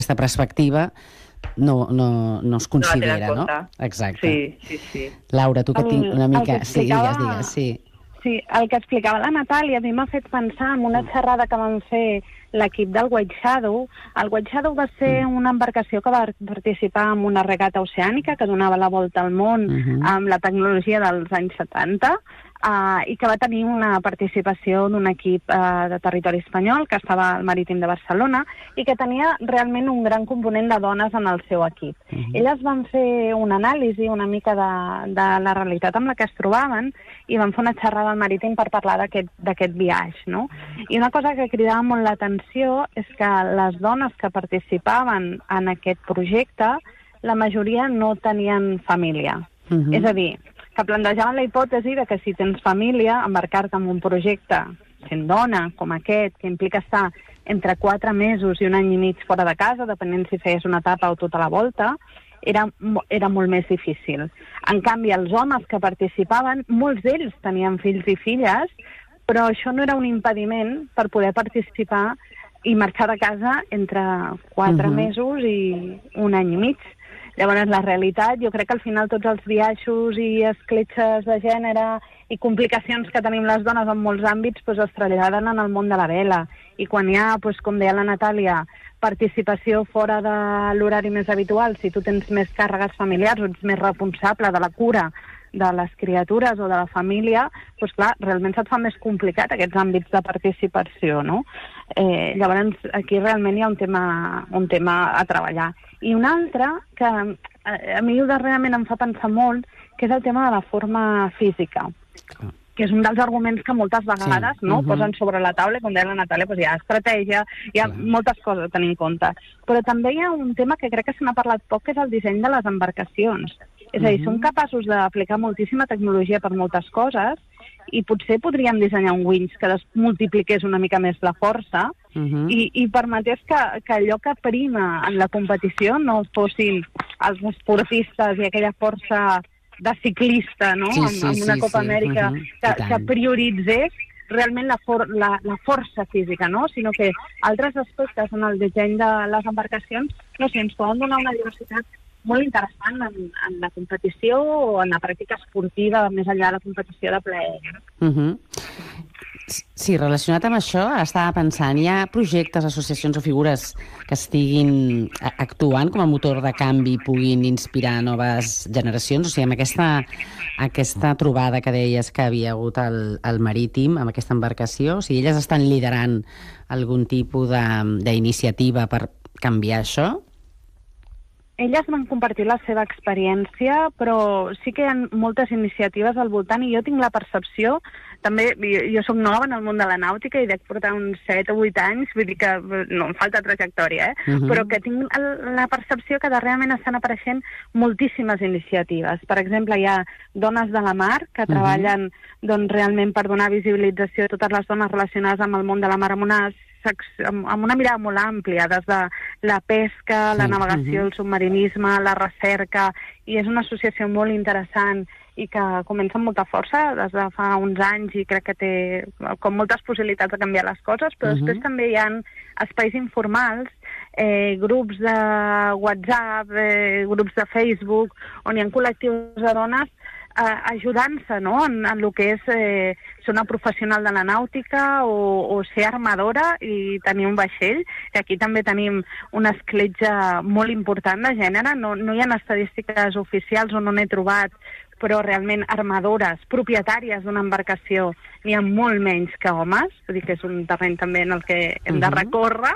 aquesta perspectiva no es considera, no? Exacte. Sí. Laura, tu que tinc una mica... Sí, digues, sí. Sí, el que explicava la Natàlia a mi m'ha fet pensar en una xerrada que vam fer l'equip del White Shadow. El White Shadow va ser una embarcació que va participar en una regata oceànica que donava la volta al món amb la tecnologia dels anys 70 i que va tenir una participació d'un equip de territori espanyol que estava al Marítim de Barcelona i que tenia realment un gran component de dones en el seu equip. Elles van fer una anàlisi una mica de la realitat amb la que es trobaven i van fer una xerrada al Marítim per parlar d'aquest viatge, no? I una cosa que cridava molt l'atenció és que les dones que participaven en aquest projecte, la majoria no tenien família. És a dir, que plantejaven la hipòtesi de que si tens família, embarcar-te en un projecte sent dona com aquest, que implica estar entre 4 mesos i 1 any i mig fora de casa, depenent si feies una etapa o tota la volta, era molt més difícil. En canvi, els homes que participaven, molts d'ells tenien fills i filles, però això no era un impediment per poder participar i marxar de casa entre 4 mesos i 1 any i mig. Llavors, la realitat, jo crec que al final tots els biaixos i escletxes de gènere i complicacions que tenim les dones en molts àmbits es traslladen en el món de la vela. I quan hi ha, com deia la Natàlia, participació fora de l'horari més habitual, si tu tens més càrregues familiars o ets més responsable de la cura de les criatures o de la família, doncs clar, realment se't fa més complicat aquests àmbits de participació, no? Llavors, aquí realment hi ha un tema a treballar. I un altre que a mi darrerament em fa pensar molt, que és el tema de la forma física, que és un dels arguments que moltes vegades posen sobre la taula, com deia la Natàlia, hi ha estratègia, hi ha moltes coses a tenir en compte. Però també hi ha un tema que crec que se n'ha parlat poc, que és el disseny de les embarcacions. És a dir, som capaços d'aplicar moltíssima tecnologia per moltes coses i potser podríem dissenyar un winch que multipliqués una mica més la força i permetés que allò que prima en la competició no fossin els esportistes i aquella força de ciclista, no? Amb una Copa Amèrica que prioritzés realment la força física, no? Sinó que altres aspectes en el disseny de les embarcacions ens poden donar una diversitat molt interessant en la competició o en la pràctica esportiva, més enllà de la competició de plaer. Sí, relacionat amb això, estava pensant, hi ha projectes, associacions o figures que estiguin actuant com a motor de canvi i puguin inspirar noves generacions? O sigui, amb aquesta trobada que deies que havia hagut al Marítim, amb aquesta embarcació, o sigui, elles estan liderant algun tipus d'iniciativa per canviar això? Elles van compartir la seva experiència, però sí que hi ha moltes iniciatives al voltant i jo tinc la percepció, també, jo soc nova en el món de la nàutica i dec portar uns 7 o 8 anys, vull dir que no em falta trajectòria, però que tinc la percepció que darrerament estan apareixent moltíssimes iniciatives. Per exemple, hi ha Dones de la Mar, que treballen realment per donar visibilització a totes les dones relacionades amb el món de la mar amb una mirada molt àmplia, des de la pesca, la navegació, el submarinisme, la recerca, i és una associació molt interessant i que comença amb molta força des de fa uns anys i crec que té com moltes possibilitats de canviar les coses, però després també hi ha espais informals, grups de WhatsApp, grups de Facebook, on hi ha col·lectius de dones ajudant-se, no?, en el que és ser una professional de la nàutica o ser armadora i tenir un vaixell. I aquí també tenim una escletxa molt important de gènere. No hi ha estadístiques oficials o no n'he trobat, però realment armadores, propietàries d'una embarcació, n'hi ha molt menys que homes, vull dir que és un terreny també en el que hem de recórrer.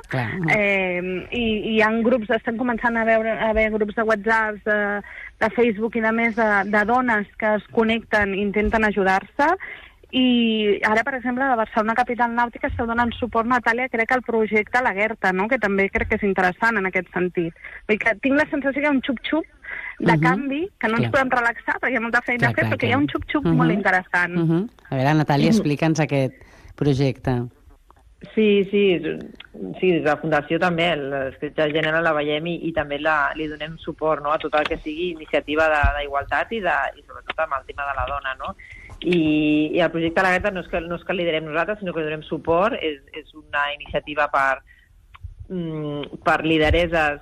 I hi ha grups, estan començant a haver grups de WhatsApp, de Facebook i de més, de dones que es connecten i intenten ajudar-se. I ara, per exemple, a Barcelona Capital Nàutica està donant suport, Natàlia, crec que al projecte La Guerta, no?, que també crec que és interessant en aquest sentit. Vull dir que tinc la sensació que hi ha un xup-xup de canvi, que no ens podem relaxar perquè hi ha molta feina a fer, però que hi ha un xup-xup molt interessant. A veure, Natàlia, explica'ns aquest projecte. Sí, des de la Fundació també, l'escletxa de gènere la veiem i també li donem suport, no?, a tot el que sigui iniciativa d'igualtat i sobretot amb el tema de la dona, no? I el projecte La Guerta no és que el liderem nosaltres, sinó que li donem suport. És una iniciativa per lidereses